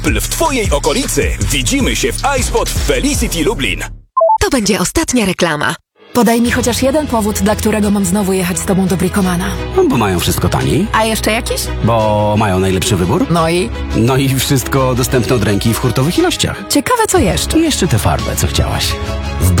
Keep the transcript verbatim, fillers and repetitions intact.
w twojej okolicy. Widzimy się w iSpot w Felicity Lublin. To będzie ostatnia reklama. Podaj mi chociaż jeden powód, dla którego mam znowu jechać z tobą do Bricomana. No, bo mają wszystko taniej. A jeszcze jakiś? Bo mają najlepszy wybór. No i? No i wszystko dostępne od ręki w hurtowych ilościach. Ciekawe co jeszcze. I jeszcze tę farbę, co chciałaś. W